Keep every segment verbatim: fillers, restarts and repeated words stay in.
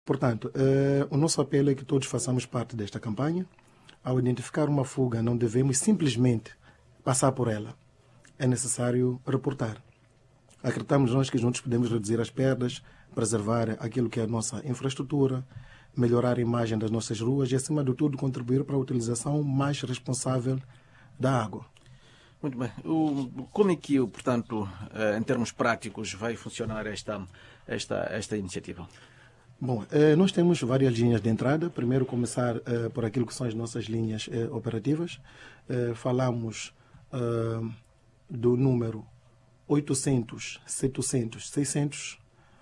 Portanto, eh, o nosso apelo é que todos façamos parte desta campanha. Ao identificar uma fuga, não devemos simplesmente passar por ela. É necessário reportar. Acreditamos nós que juntos podemos reduzir as perdas, preservar aquilo que é a nossa infraestrutura, melhorar a imagem das nossas ruas e, acima de tudo, contribuir para a utilização mais responsável da água. Muito bem. O, como é que, portanto, em termos práticos, vai funcionar esta, esta, esta iniciativa? Bom, eh, nós temos várias linhas de entrada. Primeiro, começar eh, por aquilo que são as nossas linhas eh, operativas. Eh, falamos eh, do número oitocentos, setecentos, seiscentos,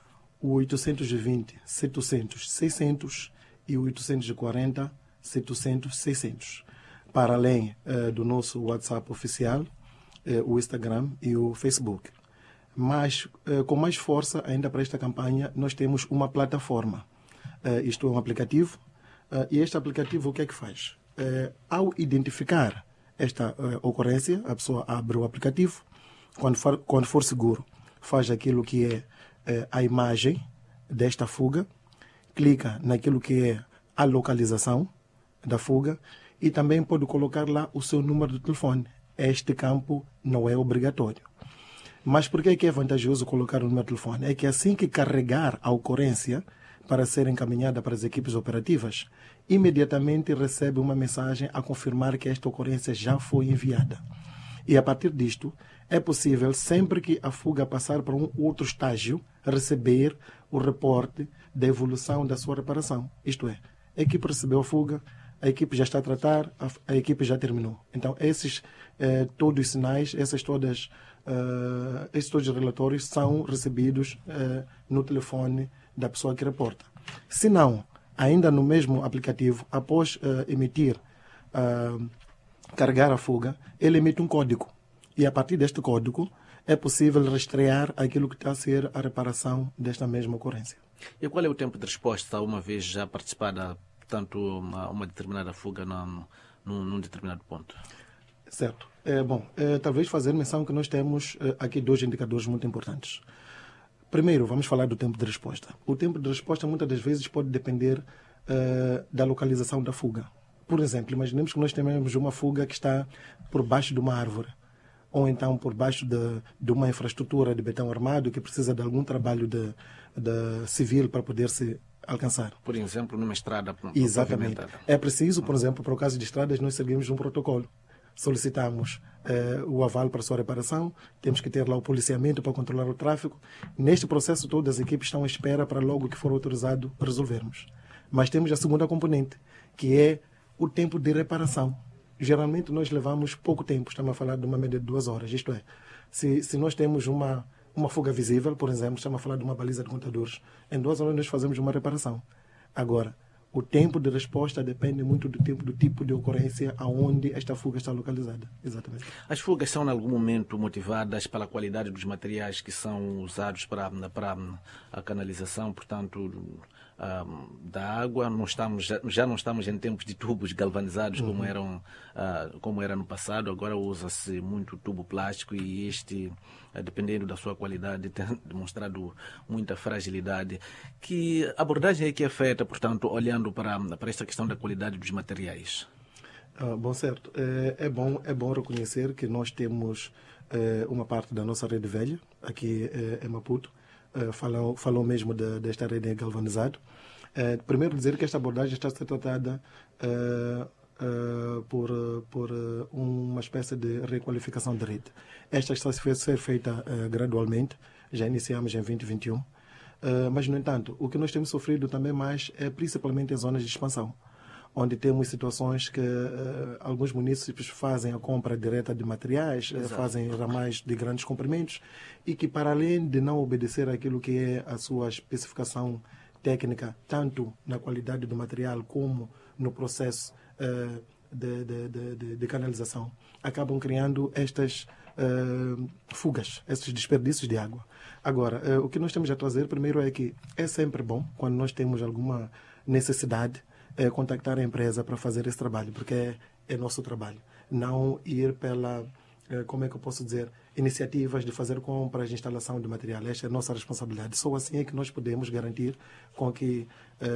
o oitocentos e vinte, setecentos, seiscentos e o oitocentos e quarenta, setecentos, seiscentos. Para além eh, do nosso WhatsApp oficial, eh, o Instagram e o Facebook. Mas, eh, com mais força ainda para esta campanha, nós temos uma plataforma. Eh, isto é um aplicativo. Eh, e este aplicativo o que é que faz? Eh, ao identificar esta eh, ocorrência, a pessoa abre o aplicativo. Quando for, quando for seguro, faz aquilo que é eh, a imagem desta fuga, clica naquilo que é a localização da fuga e também pode colocar lá o seu número de telefone. Este campo não é obrigatório. Mas por que é que é vantajoso colocar o número de telefone? É que assim que carregar a ocorrência para ser encaminhada para as equipes operativas, imediatamente recebe uma mensagem a confirmar que esta ocorrência já foi enviada. E a partir disto, é possível, sempre que a fuga passar para um outro estágio, receber o reporte da evolução da sua reparação. Isto é, a equipe recebeu a fuga, a equipe já está a tratar, a, a equipe já terminou. Então, esses eh, todos os sinais, essas todas, uh, esses todos os relatórios são recebidos uh, no telefone da pessoa que reporta. Se não, ainda no mesmo aplicativo, após uh, emitir, uh, carregar a fuga, ele emite um código. E a partir deste código, é possível rastrear aquilo que está a ser a reparação desta mesma ocorrência. E qual é o tempo de resposta, uma vez já participada, portanto, uma, uma determinada fuga num, num, num determinado ponto? Certo. É, bom, é, talvez fazer menção que nós temos é, aqui dois indicadores muito importantes. Primeiro, vamos falar do tempo de resposta. O tempo de resposta, muitas das vezes, pode depender é, da localização da fuga. Por exemplo, imaginemos que nós temos uma fuga que está por baixo de uma árvore, ou então por baixo de, de uma infraestrutura de betão armado que precisa de algum trabalho de, de civil para poder se alcançar. Por exemplo, numa estrada Exatamente. É preciso, por exemplo, para o caso de estradas, nós seguimos um protocolo. Solicitamos eh, o aval para a sua reparação, temos que ter lá o policiamento para controlar o tráfego. Neste processo todo, as equipes estão à espera para logo que for autorizado resolvermos. Mas temos a segunda componente, que é o tempo de reparação. Geralmente nós levamos pouco tempo, estamos a falar de uma média de duas horas. Isto é, se, se nós temos uma, uma fuga visível, por exemplo, estamos a falar de uma baliza de contadores, em duas horas nós fazemos uma reparação. Agora, o tempo de resposta depende muito do tempo, do tipo de ocorrência aonde esta fuga está localizada. Exatamente. As fugas são, em algum momento, motivadas pela qualidade dos materiais que são usados para, para a canalização, portanto, um, da água. Não estamos, já, já não estamos em tempos de tubos galvanizados, uhum. como, eram, uh, como era no passado. Agora usa-se muito tubo plástico e este, uh, dependendo da sua qualidade, tem demonstrado muita fragilidade. Que abordagem é que é feita, portanto, olhando para, para esta questão da qualidade dos materiais? Ah, bom, certo. É, é, bom, é bom reconhecer que nós temos é, uma parte da nossa rede velha, aqui é, em Maputo, é, falou, falou mesmo de, desta rede galvanizada. É, primeiro dizer que esta abordagem está a ser tratada é, é, por, por uma espécie de requalificação de rede. Esta está a ser feita é, gradualmente, já iniciamos em vinte e vinte e um. Uh, mas, no entanto, o que nós temos sofrido também mais é principalmente em zonas de expansão, onde temos situações que uh, alguns municípios fazem a compra direta de materiais, uh, fazem ramais de grandes comprimentos e que, para além de não obedecer àquilo que é a sua especificação técnica, tanto na qualidade do material como no processo uh, de, de, de, de canalização, acabam criando estas Uh, fugas, esses desperdícios de água. Agora, uh, o que nós temos a trazer primeiro é que é sempre bom, quando nós temos alguma necessidade, uh, contactar a empresa para fazer esse trabalho, porque é, é nosso trabalho. Não ir pela, uh, como é que eu posso dizer, iniciativas de fazer compras de instalação de material. Esta é a nossa responsabilidade. Só assim é que nós podemos garantir com que uh,